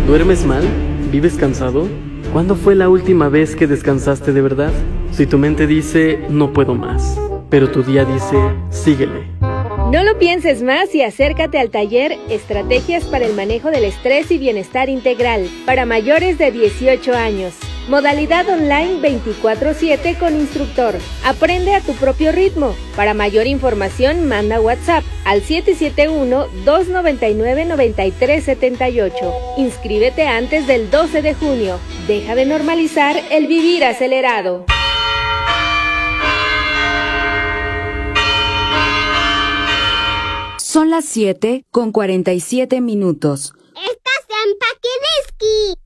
¿Duermes mal? ¿Vives cansado? ¿Cuándo fue la última vez que descansaste de verdad? Si tu mente dice, no puedo más, pero tu día dice, síguele. No lo pienses más y acércate al taller Estrategias para el manejo del estrés y bienestar integral para mayores de 18 años. Modalidad online 24/7 con instructor. Aprende a tu propio ritmo. Para mayor información, manda WhatsApp al 771-299-9378. Inscríbete antes del 12 de junio. Deja de normalizar el vivir acelerado. Son las 7:47. Estás en Pakidiski.